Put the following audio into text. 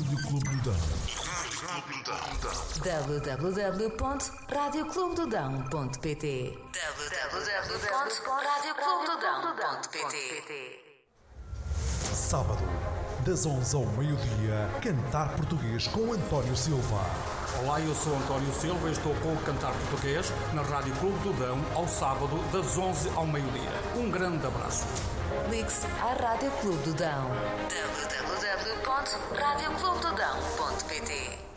Rádio Clube do Dão. www.radioclubedodão.pt www.radioclubedodão.pt Sábado, das 11 ao meio-dia, Cantar Português com António Silva. Olá, eu sou António Silva e estou com o Cantar Português na Rádio Clube do Dão ao sábado das 11 ao meio-dia. Um grande abraço. Ligue-se à Rádio Clube do Dão. www.radioclubedodão.pt